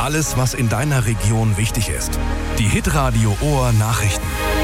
Alles, was in deiner Region wichtig ist. Die Hitradio Ohr Nachrichten.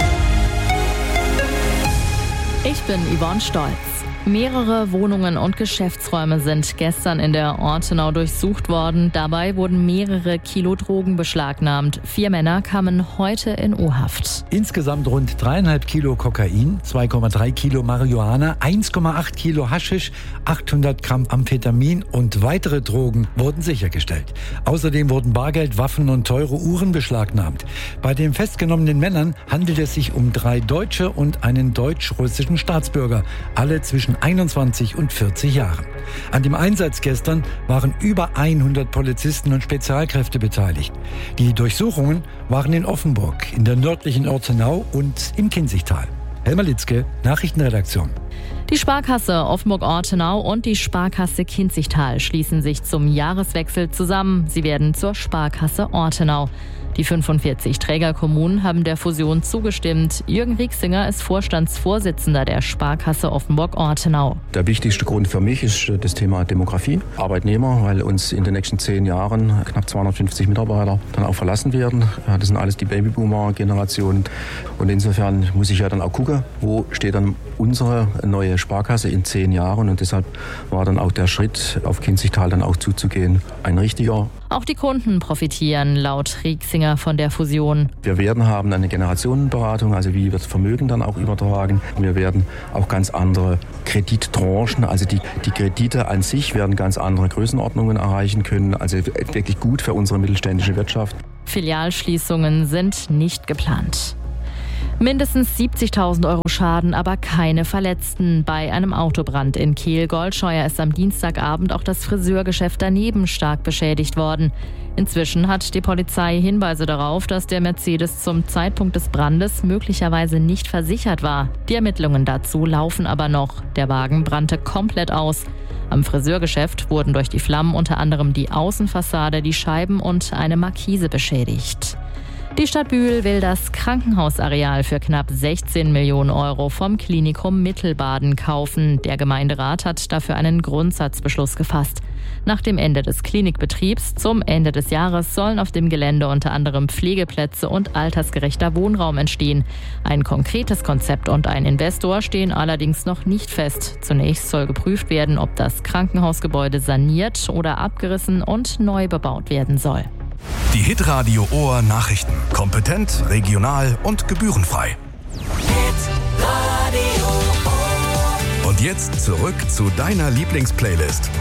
Ich bin Yvonne Stolz. Mehrere Wohnungen und Geschäftsräume sind gestern in der Ortenau durchsucht worden. Dabei wurden mehrere Kilo Drogen beschlagnahmt. 4 Männer kamen heute in U-Haft. Insgesamt rund 3,5 Kilo Kokain, 2,3 Kilo Marihuana, 1,8 Kilo Haschisch, 800 Gramm Amphetamin und weitere Drogen wurden sichergestellt. Außerdem wurden Bargeld, Waffen und teure Uhren beschlagnahmt. Bei den festgenommenen Männern handelt es sich um 3 Deutsche und einen deutsch-russischen Staatsbürger, alle zwischen 21 und 40 Jahren. An dem Einsatz gestern waren über 100 Polizisten und Spezialkräfte beteiligt. Die Durchsuchungen waren in Offenburg, in der nördlichen Ortenau und im Kinzigtal. Helmer Litzke, Nachrichtenredaktion. Die Sparkasse Offenburg-Ortenau und die Sparkasse Kinzigtal schließen sich zum Jahreswechsel zusammen. Sie werden zur Sparkasse Ortenau. Die 45 Trägerkommunen haben der Fusion zugestimmt. Jürgen Rieksinger ist Vorstandsvorsitzender der Sparkasse Offenburg-Ortenau. Der wichtigste Grund für mich ist das Thema Demografie. Arbeitnehmer, weil uns in den nächsten 10 Jahren knapp 250 Mitarbeiter dann auch verlassen werden. Das sind alles die Babyboomer-Generationen. Und insofern muss ich ja dann auch gucken, wo steht dann unsere neue Sparkasse in 10 Jahren. Und deshalb war dann auch der Schritt, auf Kinzigtal dann auch zuzugehen, ein richtiger. Auch die Kunden profitieren, laut Rieksinger, von der Fusion. Wir haben eine Generationenberatung, also wie wird Vermögen dann auch übertragen. Wir werden auch ganz andere Kredittranchen, also die Kredite an sich werden ganz andere Größenordnungen erreichen können. Also wirklich gut für unsere mittelständische Wirtschaft. Filialschließungen sind nicht geplant. Mindestens 70.000 Euro Schaden, aber keine Verletzten. Bei einem Autobrand in Kehl-Goldscheuer ist am Dienstagabend auch das Friseurgeschäft daneben stark beschädigt worden. Inzwischen hat die Polizei Hinweise darauf, dass der Mercedes zum Zeitpunkt des Brandes möglicherweise nicht versichert war. Die Ermittlungen dazu laufen aber noch. Der Wagen brannte komplett aus. Am Friseurgeschäft wurden durch die Flammen unter anderem die Außenfassade, die Scheiben und eine Markise beschädigt. Die Stadt Bühl will das Krankenhausareal für knapp 16 Millionen Euro vom Klinikum Mittelbaden kaufen. Der Gemeinderat hat dafür einen Grundsatzbeschluss gefasst. Nach dem Ende des Klinikbetriebs zum Ende des Jahres sollen auf dem Gelände unter anderem Pflegeplätze und altersgerechter Wohnraum entstehen. Ein konkretes Konzept und ein Investor stehen allerdings noch nicht fest. Zunächst soll geprüft werden, ob das Krankenhausgebäude saniert oder abgerissen und neu bebaut werden soll. Die Hitradio Ohr Nachrichten. Kompetent, regional und gebührenfrei. Und jetzt zurück zu deiner Lieblingsplaylist.